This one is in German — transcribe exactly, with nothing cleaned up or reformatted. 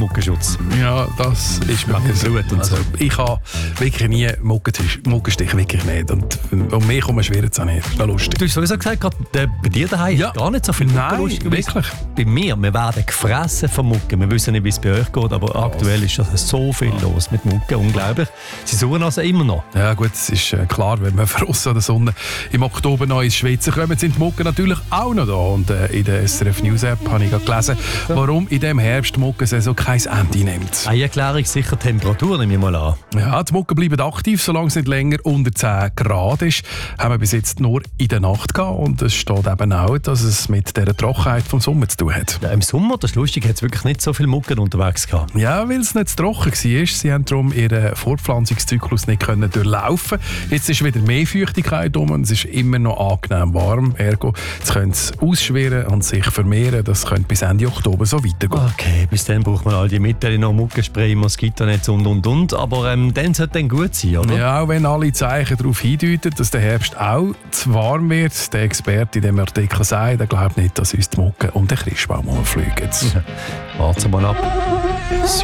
Muggenschutz. Ja, das ist mir so. Blut und Also, so. ich habe wirklich nie Muggenstich, Muggenstich wirklich nicht. Und um mich herum schwirrt es auch nicht. Das ist lustig. Du hast sowieso gesagt, gerade äh, bei dir daheim Ja. gar nicht so viel Mucke, Nein, lustigerweise. wirklich. Bei mir, wir werden gefressen von Mucke. Wir wissen nicht, wie es bei euch geht, aber aktuell ist so viel los mit Mucke. Unglaublich. Sie suchen also immer noch. Ja gut, es ist äh, klar, wenn wir draussen an der Sonne im Oktober noch ins Schweizer kommen, sind die Mucke natürlich auch noch da. Und äh, in der S R F News App habe ich gerade gelesen, warum in diesem Herbst die Muckensaison kein Ende nimmt. Eine Erklärung sicher Temperatur, nehme ich mal an. Ja, die Mucke bleiben aktiv, solange es nicht länger unter zehn Grad ist. Haben wir bis jetzt nur in der Nacht gehabt. Und es steht eben auch, dass es mit der Trockenheit vom Sommer zu tun hat. Ja, im Sommer, das ist lustig, hat es wirklich nicht so viel Mucke unterwegs gehabt. Ja, weil es nicht zu trocken war. Sie haben darum ihren Fortpflanzungszyklus nicht können durchlaufen. Jetzt ist wieder mehr Feuchtigkeit um und es ist immer noch angenehm warm. Ergo, jetzt können sie ausschwirren und sich vermehren. Das könnte bis Ende Oktober so weitergehen. Okay, bis dann braucht man all die Mittel, noch Muckenspray, Moskitonetz und und und. Aber ähm, dann sollte dann gut sein, oder? Ja, auch wenn alle Zeichen darauf hindeuten, dass der Herbst auch zu warm wird. Der Experte in dem Artikel sagt, er glaubt nicht, dass uns die Mucke um den Christbaum fliegen. Warten wir mal ab.